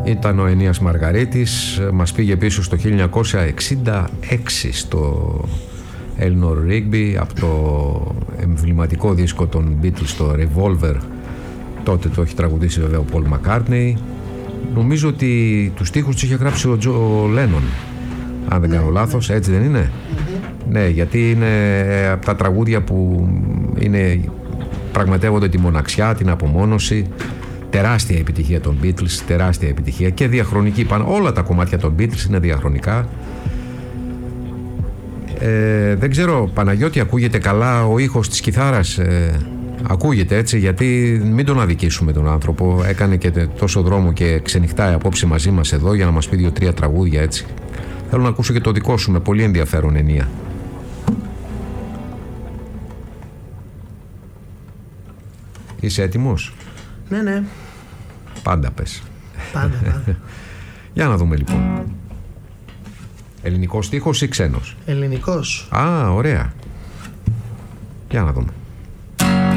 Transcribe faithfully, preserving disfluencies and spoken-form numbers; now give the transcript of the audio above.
Ήταν ο Ενίας Μαργαρίτης, μας πήγε πίσω στο χίλια εννιακόσια εξήντα έξι στο Eleanor Rigby από το εμβληματικό δίσκο των Beatles, το Revolver. Τότε το έχει τραγουδήσει βέβαια ο Paul McCartney. Νομίζω ότι τους στίχους τους είχε γράψει ο Τζο Λένον, αν δεν κάνω λάθος, έτσι δεν είναι? Mm-hmm. Ναι, γιατί είναι από τα τραγούδια που είναι, πραγματεύονται τη μοναξιά, την απομόνωση. Τεράστια επιτυχία των Beatles, τεράστια επιτυχία και διαχρονική. Όλα τα κομμάτια των Beatles είναι διαχρονικά. Ε, δεν ξέρω, Παναγιώτη, ακούγεται καλά ο ήχος της κιθάρας? Ε, ακούγεται έτσι? Γιατί μην τον αδικήσουμε τον άνθρωπο. Έκανε και τόσο δρόμο και ξενυχτάει απόψε μαζί μας εδώ για να μας πει δύο-τρία τραγούδια, έτσι. Θέλω να ακούσω και το δικό σου με πολύ ενδιαφέρον, Ενία. Είσαι έτοιμος? Ναι, ναι. Πάντα πες. Πάντα, πάντα. Για να δούμε λοιπόν. Ελληνικός στίχος ή ξένος? Ελληνικός. Α, ωραία. Για να δούμε.